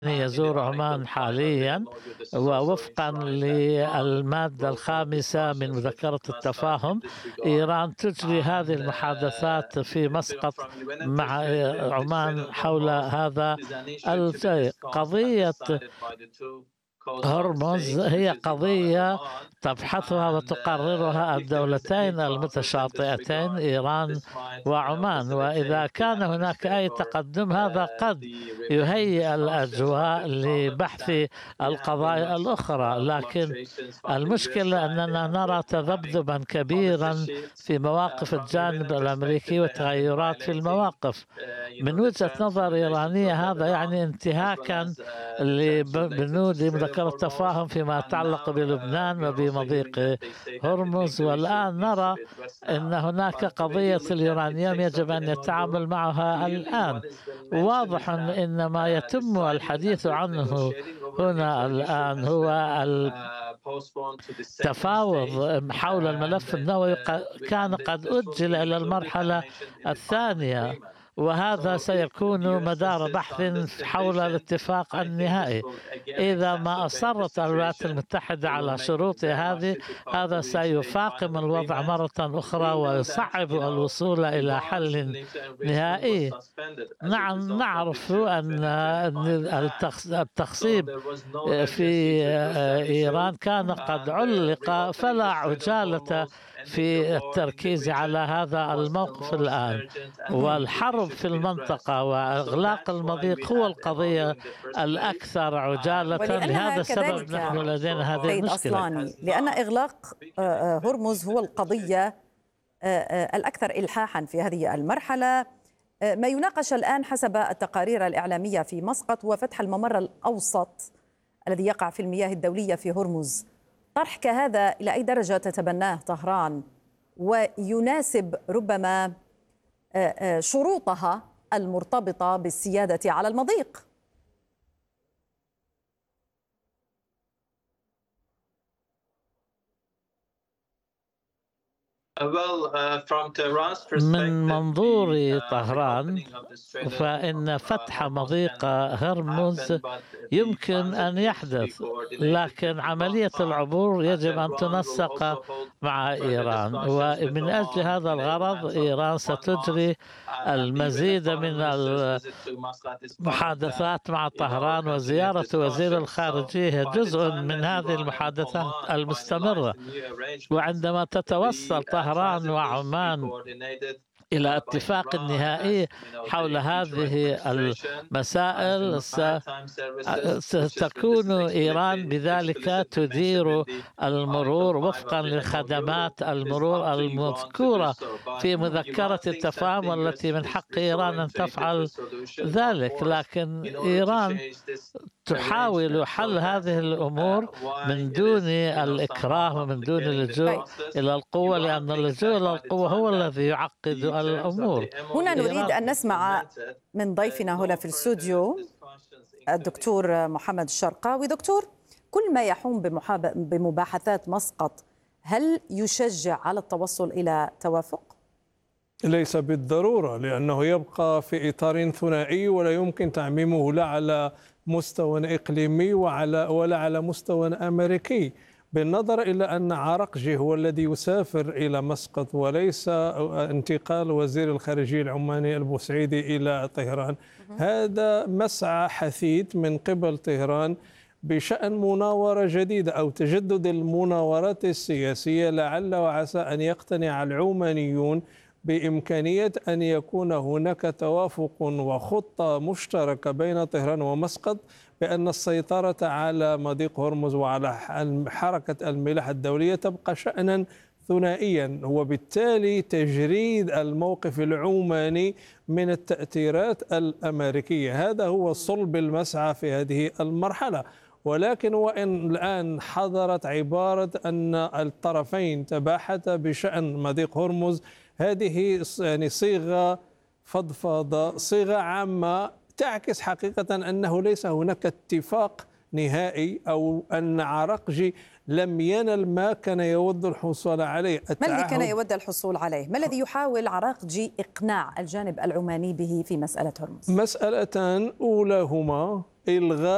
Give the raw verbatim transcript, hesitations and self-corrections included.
يزور عمان حاليا، ووفقا للمادة الخامسة من مذكرة التفاهم إيران تجري هذه المحادثات في مسقط مع عمان حول هذا الشيء. قضية هرمز هي قضية تبحثها وتقررها الدولتين المتشاطئتين إيران وعمان، وإذا كان هناك أي تقدم هذا قد يهيئ الأجواء لبحث القضايا الأخرى، لكن المشكلة أننا نرى تذبذبا كبيرا في مواقف الجانب الأمريكي وتغيرات في المواقف. من وجهة نظر إيرانية هذا يعني انتهاكا لبنود مذكرة التفاهم فيما يتعلق بلبنان وبمضيق هرمز، والآن نرى أن هناك قضية اليورانيوم يجب أن يتعامل معها الآن. واضح أن ما يتم الحديث عنه هنا الآن هو التفاوض حول الملف النووي، كان قد أجل إلى المرحلة الثانية، وهذا سيكون مدار بحث حول الاتفاق النهائي. إذا ما أصرت الولايات المتحدة على شروطها هذه، هذا سيفاقم الوضع مرة أخرى ويصعب الوصول إلى حل نهائي. نعم، نعرف أن التخصيب في إيران كان قد علق، فلا عجالة في التركيز على هذا الموقف الآن، والحرب في المنطقة وإغلاق المضيق هو القضية الأكثر عجالة. لهذا السبب نحن لدينا هذه المشكلة، أصلاني لأن إغلاق هرمز هو القضية الأكثر إلحاحا في هذه المرحلة. ما يناقش الآن حسب التقارير الإعلامية في مسقط هو فتح الممر الأوسط الذي يقع في المياه الدولية في هرمز. طرح كهذا إلى أي درجة تتبناه طهران ويناسب ربما شروطها المرتبطة بالسيادة على المضيق؟ من منظور طهران فإن فتح مضيق هرمز يمكن أن يحدث، لكن عملية العبور يجب أن تنسق مع إيران، ومن أجل هذا الغرض إيران ستجري المزيد من المحادثات مع طهران، وزيارة وزير الخارجية هي جزء من هذه المحادثات المستمرة. وعندما تتوصل طهران وعمان إلى اتفاق نهائي حول هذه المسائل، ستكون إيران بذلك تدير المرور وفقا لخدمات المرور المذكورة في مذكرة التفاهم، والتي من حق إيران أن تفعل ذلك. لكن إيران تحاول حل هذه الأمور من دون الإكراه ومن دون اللجوء إلى القوة، لأن اللجوء إلى القوة هو الذي يعقد الأمور. هنا نريد أن نسمع من ضيفنا هنا في الاستوديو الدكتور محمد الشرقاوي. دكتور، كل ما يحوم بمباحثات مسقط هل يشجع على التوصل إلى توافق؟ ليس بالضرورة، لأنه يبقى في إطار ثنائي ولا يمكن تعميمه لا على مستوى إقليمي وعلى ولا على مستوى أمريكي، بالنظر إلى أن عرقجي هو الذي يسافر إلى مسقط وليس انتقال وزير الخارجية العماني البوسعيدي إلى طهران. هذا مسعى حثيث من قبل طهران بشأن مناورة جديدة أو تجدد المناورات السياسية، لعل وعسى أن يقتنع العمانيون بإمكانية أن يكون هناك توافق وخطة مشتركة بين طهران ومسقط بأن السيطرة على مضيق هرمز وعلى حركة الملاحة الدولية تبقى شأنا ثنائيا، وبالتالي تجريد الموقف العماني من التأثيرات الأمريكية. هذا هو صلب المسعى في هذه المرحلة. ولكن وإن الآن حضرت عبارة أن الطرفين تباحثا بشأن مضيق هرمز، هذه يعني صيغة فضفاضة، صيغة عامة تعكس حقيقة أنه ليس هناك اتفاق نهائي، أو أن عرقجي لم ينل ما كان يود الحصول عليه. ما الذي كان يود الحصول عليه؟ ما الذي يحاول عراقجي إقناع الجانب العماني به في مسألة هرمز؟ مسألتان، أولاهما إلغاء